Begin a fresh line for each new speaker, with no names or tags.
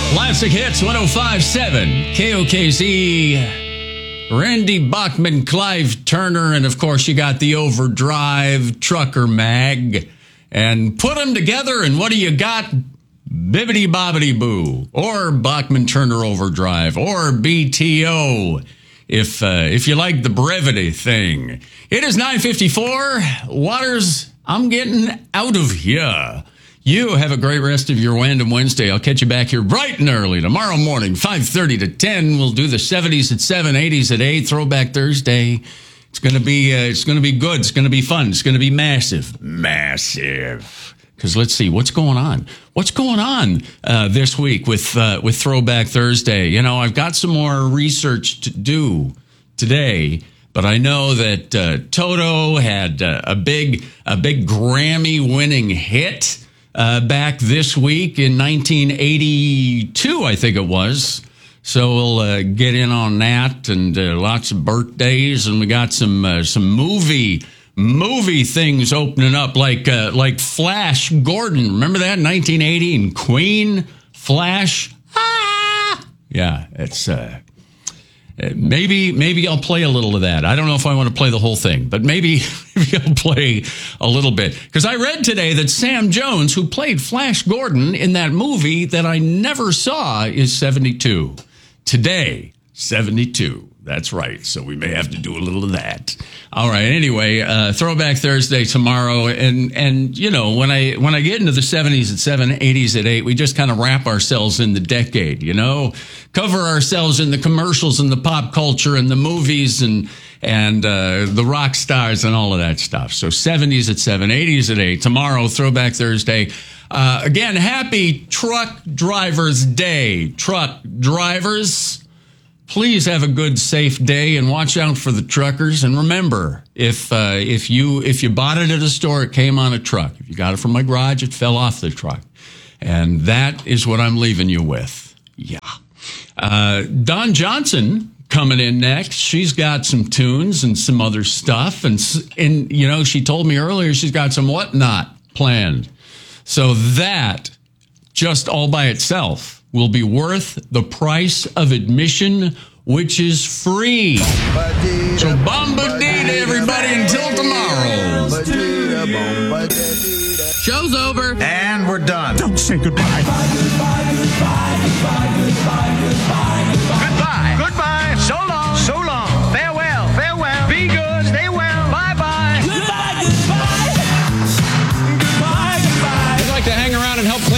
Classic Hits 105.7 KOKZ. Randy Bachman, Clive Turner, and of course you got the Overdrive Trucker Mag. And put them together, and what do you got? Bibbidi Bobbidi Boo, or Bachman Turner Overdrive, or BTO, if you like the brevity thing. It is 9:54. Waters, I'm getting out of here. You have a great rest of your Random Wednesday. I'll catch you back here bright and early tomorrow morning, 5:30 to 10. We'll do the 70s at 7, 80s at 8, Throwback Thursday. It's going to be good. It's going to be fun. It's going to be massive. Because let's see, what's going on? What's going on this week with Throwback Thursday? You know, I've got some more research to do today, but I know that Toto had a big Grammy-winning hit back this week in 1982, I think it was. So we'll get in on that, and lots of birthdays, and we got some movie things opening up, like Flash Gordon. Remember that in 1980 and Queen Flash? Yeah, it's maybe I'll play a little of that. I don't know if I want to play the whole thing, but maybe I'll play a little bit, because I read today that Sam Jones, who played Flash Gordon in that movie that I never saw, is 72 today. 72. That's right. So we may have to do a little of that. All right. Anyway, Throwback Thursday tomorrow. And you know, when I get into the 70s at 7, 80s at 8, we just kind of wrap ourselves in the decade, you know, cover ourselves in the commercials and the pop culture and the movies and the rock stars and all of that stuff. So 70s at 7, 80s at 8. Tomorrow, Throwback Thursday. Again, happy Truck Drivers Day. Truck drivers, please have a good, safe day, and watch out for the truckers. And remember, if you bought it at a store, it came on a truck. If you got it from my garage, it fell off the truck. And that is what I'm leaving you with. Yeah. Don Johnson coming in next. She's got some tunes and some other stuff. And you know, she told me earlier she's got some whatnot planned. So that, just all by itself, will be worth the price of admission, which is free. So bombadita, everybody, until tomorrow.
Show's over.
And we're done.
Don't say goodbye.
Goodbye, goodbye, goodbye, goodbye, goodbye.